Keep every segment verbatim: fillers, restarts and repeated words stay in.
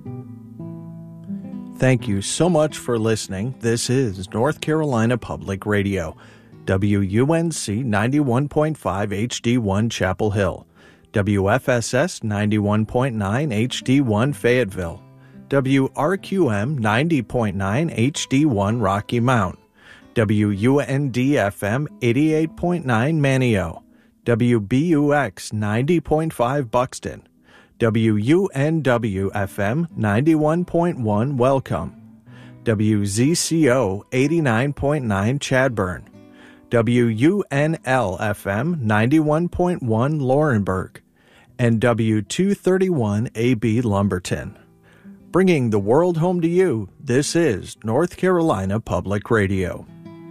Thank you so much for listening. This is North Carolina Public Radio, W U N C ninety-one point five H D one Chapel Hill, W F S S ninety-one point nine H D one Fayetteville, W R Q M ninety point nine H D one Rocky Mount, W U N D F M eighty-eight point nine Manio, W B U X ninety point five Buxton, W U N W F M ninety-one point one Welcome, W Z C O eighty-nine point nine Chadburn, W U N L F M ninety-one point one Laurinburg, and W two thirty-one A B Lumberton. Bringing the world home to you, this is North Carolina Public Radio.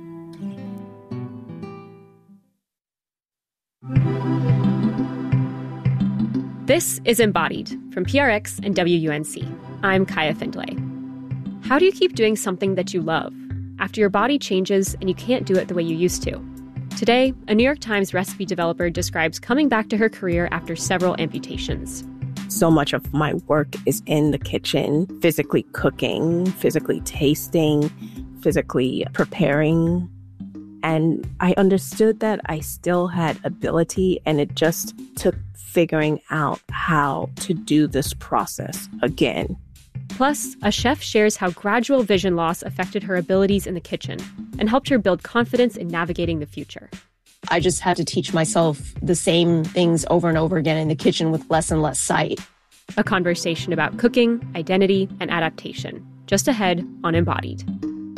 This is Embodied from P R X and W U N C. I'm Kaya Findlay. How do you keep doing something that you love after your body changes and you can't do it the way you used to? Today, a New York Times recipe developer describes coming back to her career after several amputations. So much of my work is in the kitchen, physically cooking, physically tasting, physically preparing. And I understood that I still had ability, and it just took figuring out how to do this process again. Plus, a chef shares how gradual vision loss affected her abilities in the kitchen and helped her build confidence in navigating the future. I just had to teach myself the same things over and over again in the kitchen with less and less sight. A conversation about cooking, identity, and adaptation. Just ahead on Embodied.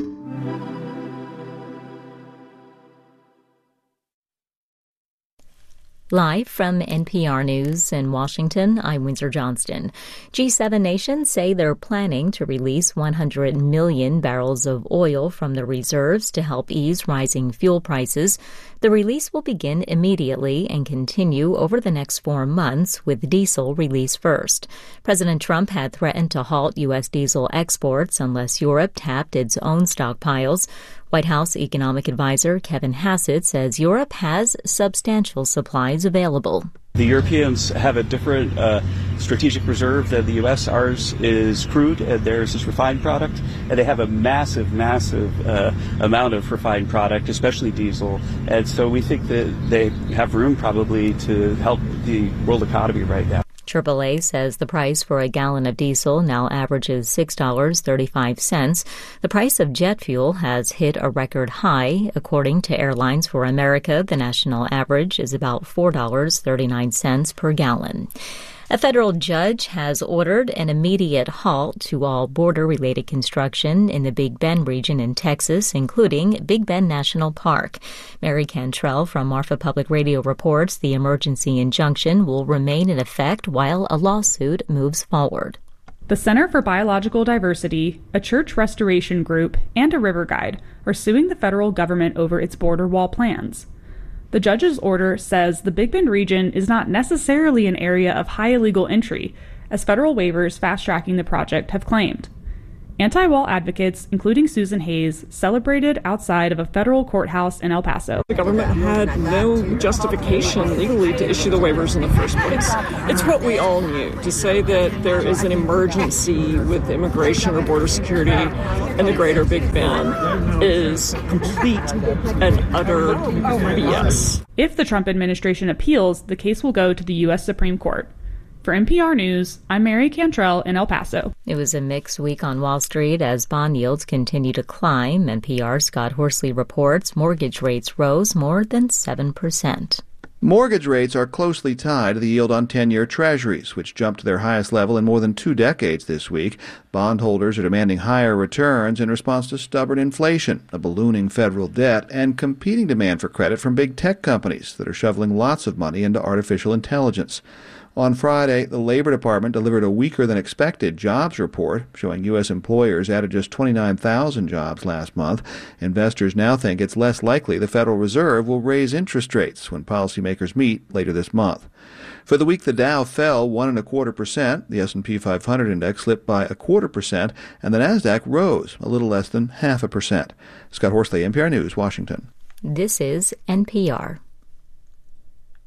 Live from N P R News in Washington, I'm Windsor Johnston. G seven nations say they're planning to release one hundred million barrels of oil from the reserves to help ease rising fuel prices. The release will begin immediately and continue over the next four months, with diesel released first. President Trump had threatened to halt U S diesel exports unless Europe tapped its own stockpiles. White House economic advisor Kevin Hassett says Europe has substantial supplies available. The Europeans have a different uh, strategic reserve than the U S. Ours is crude, and theirs is refined product. And they have a massive, massive uh, amount of refined product, especially diesel. And so we think that they have room probably to help the world economy right now. triple A says the price for a gallon of diesel now averages six dollars and thirty-five cents. The price of jet fuel has hit a record high. According to Airlines for America, the national average is about four dollars and thirty-nine cents per gallon. A federal judge has ordered an immediate halt to all border-related construction in the Big Bend region in Texas, including Big Bend National Park. Mary Cantrell from Marfa Public Radio reports the emergency injunction will remain in effect while a lawsuit moves forward. The Center for Biological Diversity, a church restoration group, and a river guide are suing the federal government over its border wall plans. The judge's order says the Big Bend region is not necessarily an area of high illegal entry, as federal waivers fast-tracking the project have claimed. Anti-wall advocates, including Susan Hayes, celebrated outside of a federal courthouse in El Paso. The government had no justification legally to issue the waivers in the first place. It's what we all knew. To say that there is an emergency with immigration or border security in the greater Big Bend is complete and utter B S. If the Trump administration appeals, the case will go to the U S Supreme Court. For N P R News, I'm Mary Cantrell in El Paso. It was a mixed week on Wall Street as bond yields continue to climb. N P R's Scott Horsley reports mortgage rates rose more than seven percent. Mortgage rates are closely tied to the yield on ten-year treasuries, which jumped to their highest level in more than two decades this week. Bondholders are demanding higher returns in response to stubborn inflation, a ballooning federal debt, and competing demand for credit from big tech companies that are shoveling lots of money into artificial intelligence. On Friday, the Labor Department delivered a weaker-than-expected jobs report, showing U S employers added just twenty-nine thousand jobs last month. Investors now think it's less likely the Federal Reserve will raise interest rates when policymakers meet later this month. For the week, the Dow fell one and a quarter percent, the S and P five hundred index slipped by a quarter percent, and the Nasdaq rose a little less than half a percent. Scott Horsley, N P R News, Washington. This is N P R.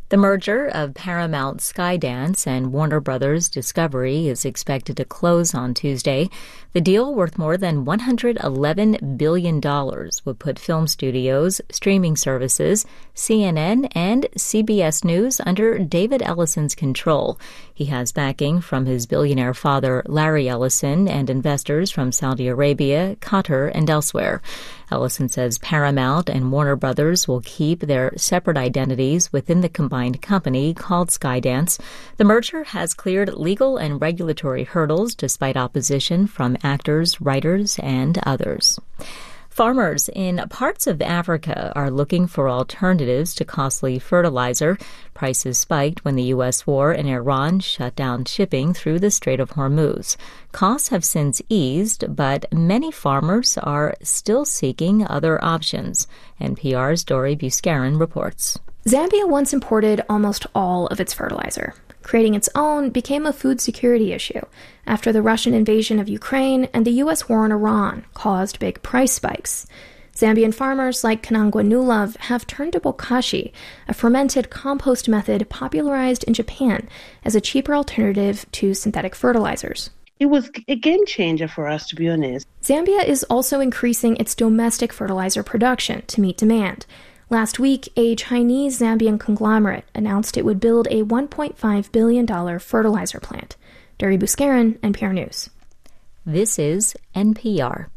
The merger of Paramount Skydance and Warner Brothers Discovery is expected to close on Tuesday. The deal, worth more than one hundred eleven billion dollars, would put film studios, streaming services, C N N, and C B S News under David Ellison's control. He has backing from his billionaire father, Larry Ellison, and investors from Saudi Arabia, Qatar, and elsewhere. Ellison says Paramount and Warner Brothers will keep their separate identities within the combined company called Skydance. The merger has cleared legal and regulatory hurdles despite opposition from actors, writers, and others. Farmers in parts of Africa are looking for alternatives to costly fertilizer. Prices spiked when the U S war in Iran shut down shipping through the Strait of Hormuz. Costs have since eased, but many farmers are still seeking other options. N P R's Dori Buscarin reports. Zambia once imported almost all of its fertilizer. Creating its own became a food security issue after the Russian invasion of Ukraine and the U S war in Iran caused big price spikes. Zambian farmers like Kanangwa Nulove have turned to bokashi, a fermented compost method popularized in Japan as a cheaper alternative to synthetic fertilizers. It was a game changer for us, to be honest. Zambia is also increasing its domestic fertilizer production to meet demand. Last week, a Chinese-Zambian conglomerate announced it would build a one point five billion dollars fertilizer plant. Dori Buscarin, N P R News. This is N P R.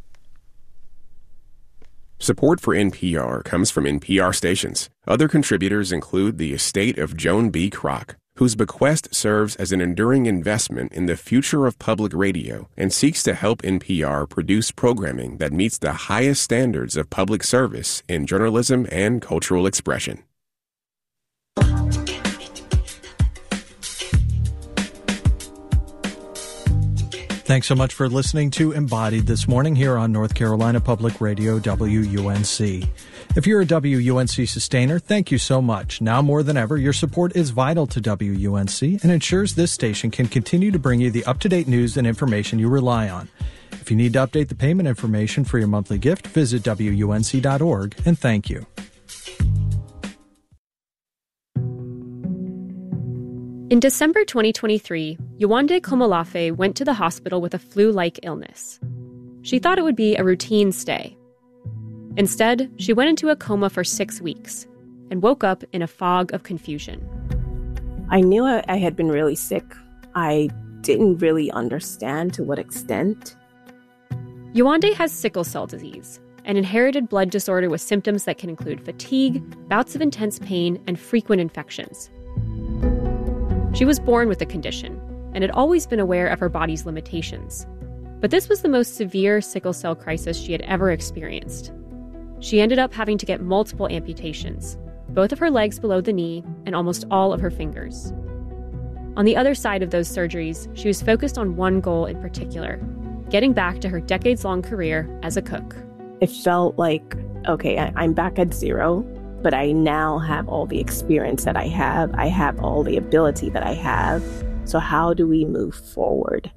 Support for N P R comes from N P R stations. Other contributors include the estate of Joan B. Kroc, whose bequest serves as an enduring investment in the future of public radio and seeks to help N P R produce programming that meets the highest standards of public service in journalism and cultural expression. Thanks so much for listening to Embodied this morning here on North Carolina Public Radio, W U N C. If you're a W U N C sustainer, thank you so much. Now more than ever, your support is vital to W U N C and ensures this station can continue to bring you the up-to-date news and information you rely on. If you need to update the payment information for your monthly gift, visit W U N C dot org, and thank you. In December twenty twenty-three, Yewande Komolafe went to the hospital with a flu-like illness. She thought it would be a routine stay. Instead, she went into a coma for six weeks and woke up in a fog of confusion. I knew I had been really sick. I didn't really understand to what extent. Yewande has sickle cell disease, an inherited blood disorder with symptoms that can include fatigue, bouts of intense pain, and frequent infections. She was born with the condition and had always been aware of her body's limitations. But this was the most severe sickle cell crisis she had ever experienced. She ended up having to get multiple amputations, both of her legs below the knee and almost all of her fingers. On the other side of those surgeries, she was focused on one goal in particular, getting back to her decades-long career as a cook. It felt like, okay, I, I'm back at zero, but I now have all the experience that I have. I have all the ability that I have. So how do we move forward?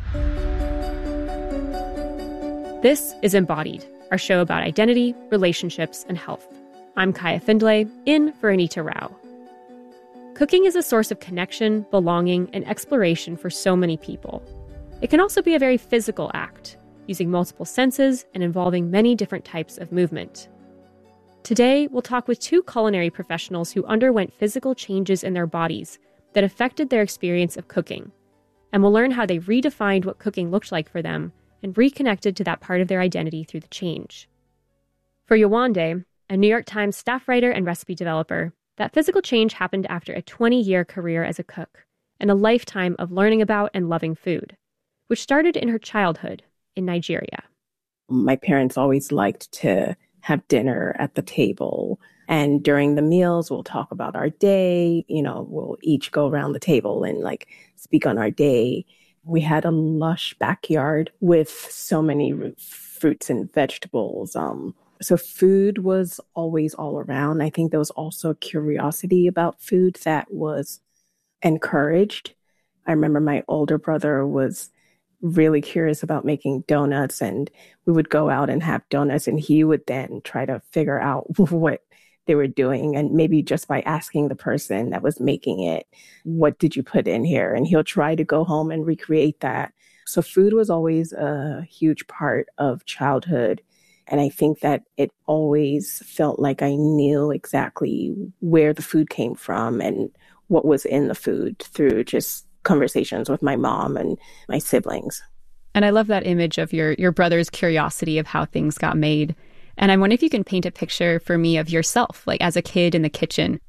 This is Embodied, our show about identity, relationships, and health. I'm Kaya Findlay, in for Anita Rao. Cooking is a source of connection, belonging, and exploration for so many people. It can also be a very physical act, using multiple senses and involving many different types of movement. Today, we'll talk with two culinary professionals who underwent physical changes in their bodies that affected their experience of cooking, and we'll learn how they redefined what cooking looked like for them and reconnected to that part of their identity through the change. For Yewande, a New York Times staff writer and recipe developer, that physical change happened after a twenty-year career as a cook and a lifetime of learning about and loving food, which started in her childhood in Nigeria. My parents always liked to have dinner at the table. And during the meals, we'll talk about our day. You know, we'll each go around the table and like speak on our day. We had a lush backyard with so many fruits and vegetables. Um, so food was always all around. I think there was also a curiosity about food that was encouraged. I remember my older brother was really curious about making donuts, and we would go out and have donuts, and he would then try to figure out what they were doing. And maybe just by asking the person that was making it, what did you put in here? And he'll try to go home and recreate that. So food was always a huge part of childhood. And I think that it always felt like I knew exactly where the food came from and what was in the food through just conversations with my mom and my siblings. And I love that image of your your brother's curiosity of how things got made. And I'm wondering if you can paint a picture for me of yourself, like as a kid in the kitchen.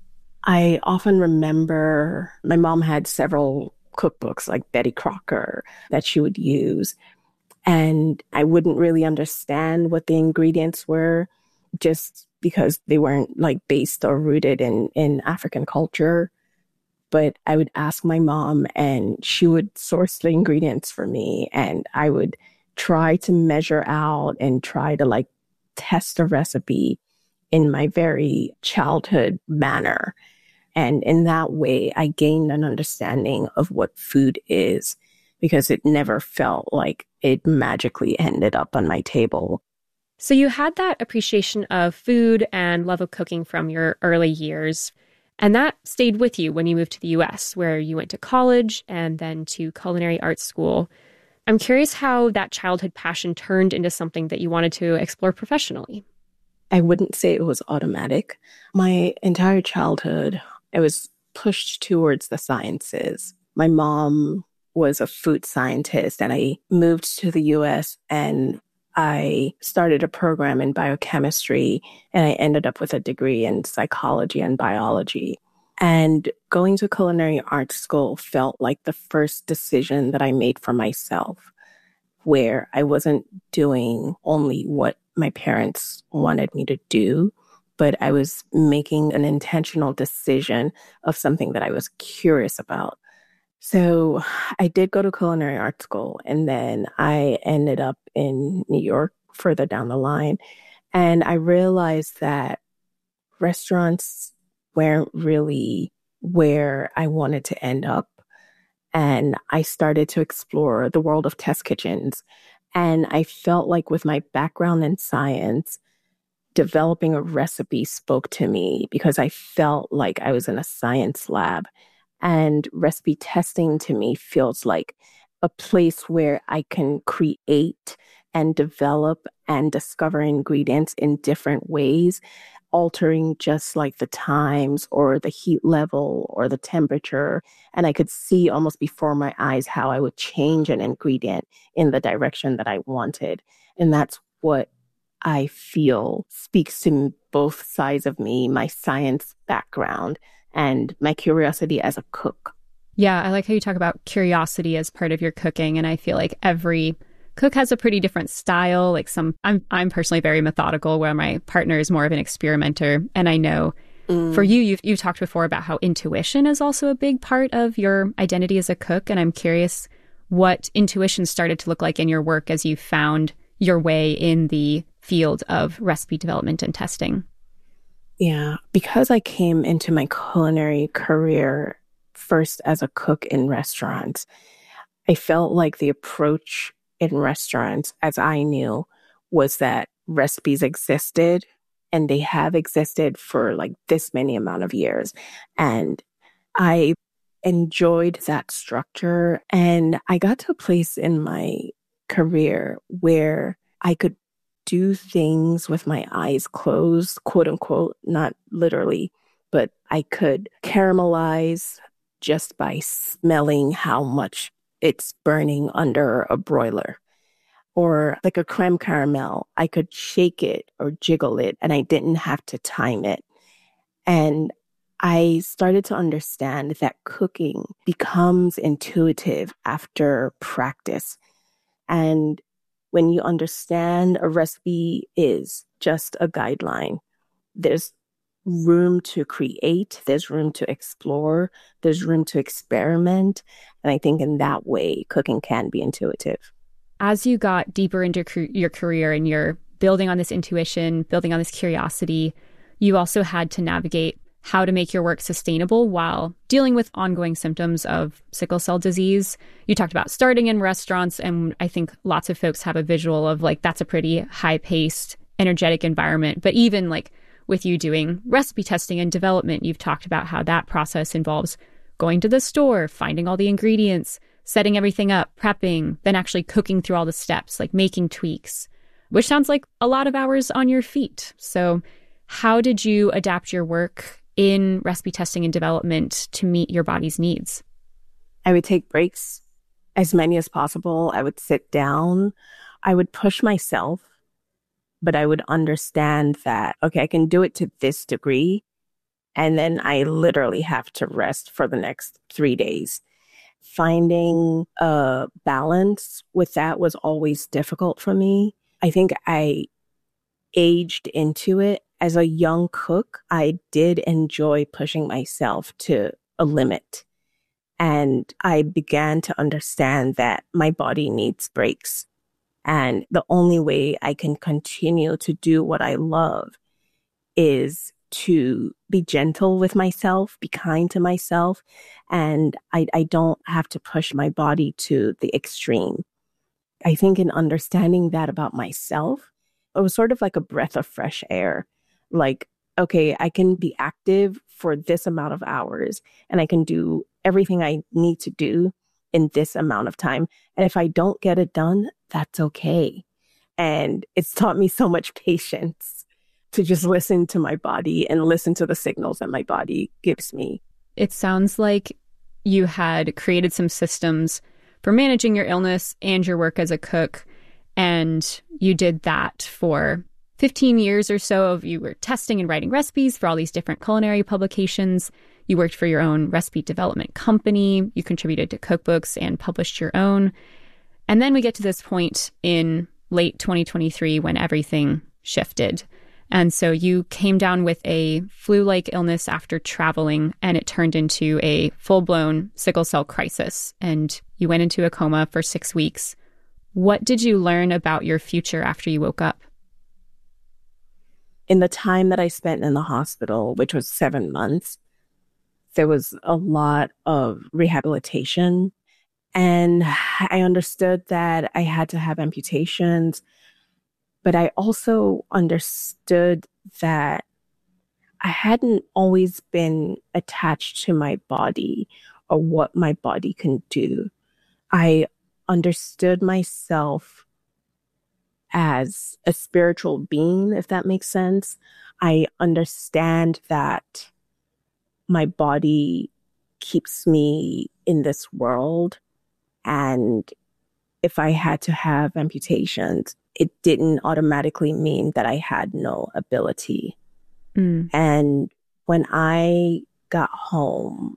I often remember my mom had several cookbooks like Betty Crocker that she would use. And I wouldn't really understand what the ingredients were just because they weren't like based or rooted in, in African culture. But I would ask my mom and she would source the ingredients for me. And I would try to measure out and try to like test a recipe in my very childhood manner. And in that way, I gained an understanding of what food is because it never felt like it magically ended up on my table. So you had that appreciation of food and love of cooking from your early years. And that stayed with you when you moved to the U S, where you went to college and then to culinary arts school. I'm curious how that childhood passion turned into something that you wanted to explore professionally. I wouldn't say it was automatic. My entire childhood, I was pushed towards the sciences. My mom was a food scientist, and I moved to the U S and I started a program in biochemistry, and I ended up with a degree in psychology and biology. And going to culinary arts school felt like the first decision that I made for myself, where I wasn't doing only what my parents wanted me to do, but I was making an intentional decision of something that I was curious about. So I did go to culinary arts school, and then I ended up in New York further down the line. And I realized that restaurants weren't really where I wanted to end up. And I started to explore the world of test kitchens. And I felt like with my background in science, developing a recipe spoke to me because I felt like I was in a science lab. And recipe testing to me feels like a place where I can create and develop and discover ingredients in different ways, altering just like the times or the heat level or the temperature. And I could see almost before my eyes how I would change an ingredient in the direction that I wanted. And that's what I feel speaks to both sides of me, my science background and my curiosity as a cook. Yeah, I like how you talk about curiosity as part of your cooking. And I feel like every cook has a pretty different style. Like some, I'm I'm personally very methodical, where my partner is more of an experimenter. And I know mm. for you, you've, you've talked before about how intuition is also a big part of your identity as a cook. And I'm curious what intuition started to look like in your work as you found your way in the field of recipe development and testing. Yeah, because I came into my culinary career first as a cook in restaurants, I felt like the approach in restaurants, as I knew, was that recipes existed and they have existed for like this many amount of years. And I enjoyed that structure. And I got to a place in my career where I could do things with my eyes closed, quote unquote, not literally, but I could caramelize just by smelling how much it's burning under a broiler. Or like a creme caramel, I could shake it or jiggle it and I didn't have to time it. And I started to understand that cooking becomes intuitive after practice. And when you understand a recipe is just a guideline, there's room to create, there's room to explore, there's room to experiment. And I think in that way, cooking can be intuitive. As you got deeper into your career and you're building on this intuition, building on this curiosity, you also had to navigate how to make your work sustainable while dealing with ongoing symptoms of sickle cell disease. You talked about starting in restaurants, and I think lots of folks have a visual of like, that's a pretty high-paced, energetic environment. But even like with you doing recipe testing and development. You've talked about how that process involves going to the store, finding all the ingredients, setting everything up, prepping, then actually cooking through all the steps, like making tweaks, which sounds like a lot of hours on your feet. So how did you adapt your work in recipe testing and development to meet your body's needs? I would take breaks, as many as possible. I would sit down. I would push myself, but I would understand that, okay, I can do it to this degree, and then I literally have to rest for the next three days. Finding a balance with that was always difficult for me. I think I aged into it. As a young cook, I did enjoy pushing myself to a limit. And I began to understand that my body needs breaks. And the only way I can continue to do what I love is to be gentle with myself, be kind to myself. And I, I don't have to push my body to the extreme. I think in understanding that about myself, it was sort of like a breath of fresh air. Like, okay, I can be active for this amount of hours and I can do everything I need to do in this amount of time. And if I don't get it done, that's okay. And it's taught me so much patience to just listen to my body and listen to the signals that my body gives me. It sounds like you had created some systems for managing your illness and your work as a cook. And you did that for fifteen years or so. Of you were testing and writing recipes for all these different culinary publications. You worked for your own recipe development company. You contributed to cookbooks and published your own. And then we get to this point in late twenty twenty-three when everything shifted. And so you came down with a flu-like illness after traveling, and it turned into a full-blown sickle cell crisis. And you went into a coma for six weeks. What did you learn about your future after you woke up? In the time that I spent in the hospital, which was seven months, there was a lot of rehabilitation. And I understood that I had to have amputations. But I also understood that I hadn't always been attached to my body or what my body can do. I understood myself as a spiritual being, if that makes sense. I understand that my body keeps me in this world. And if I had to have amputations, it didn't automatically mean that I had no ability. Mm. And when I got home,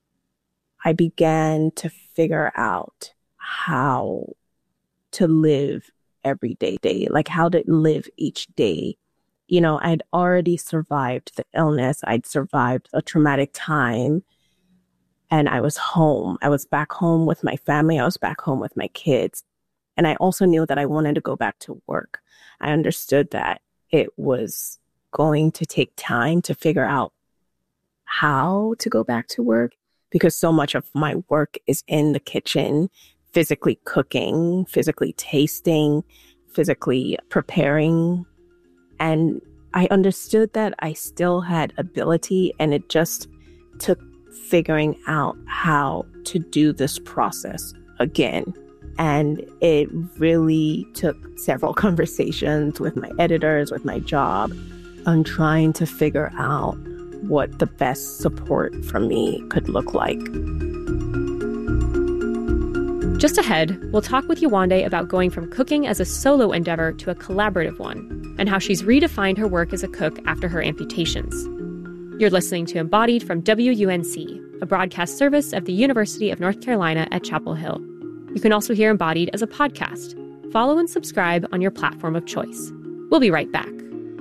I began to figure out how to live every day, day, like how to live each day. You know, I'd already survived the illness. I'd survived a traumatic time. And I was home. I was back home with my family. I was back home with my kids. And I also knew that I wanted to go back to work. I understood that it was going to take time to figure out how to go back to work, because so much of my work is in the kitchen, physically cooking, physically tasting, physically preparing. And I understood that I still had ability, and it just took figuring out how to do this process again. And it really took several conversations with my editors, with my job, on trying to figure out what the best support for me could look like. Just ahead, we'll talk with Yewande about going from cooking as a solo endeavor to a collaborative one, and how she's redefined her work as a cook after her amputations. You're listening to Embodied from W U N C, a broadcast service of the University of North Carolina at Chapel Hill. You can also hear Embodied as a podcast. Follow and subscribe on your platform of choice. We'll be right back.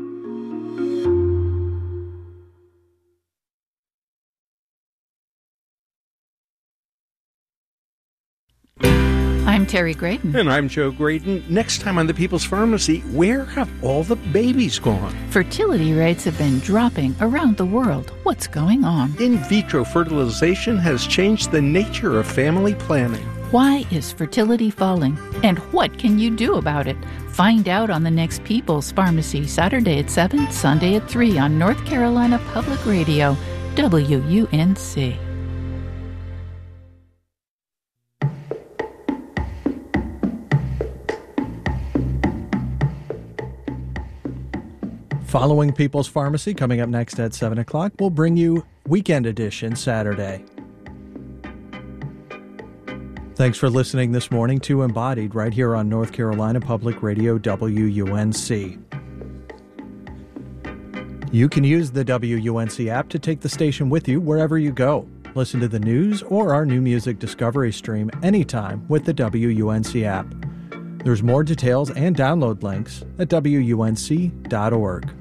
I'm Terry Graydon. And I'm Joe Graydon. Next time on The People's Pharmacy, where have all the babies gone? Fertility rates have been dropping around the world. What's going on? In vitro fertilization has changed the nature of family planning. Why is fertility falling? And what can you do about it? Find out on the next People's Pharmacy, Saturday at seven, Sunday at three on North Carolina Public Radio, W U N C. Following People's Pharmacy, coming up next at seven o'clock, we'll bring you Weekend Edition Saturday. Thanks for listening this morning to Embodied right here on North Carolina Public Radio, W U N C. You can use the W U N C app to take the station with you wherever you go. Listen to the news or our new music discovery stream anytime with the W U N C app. There's more details and download links at W U N C dot org.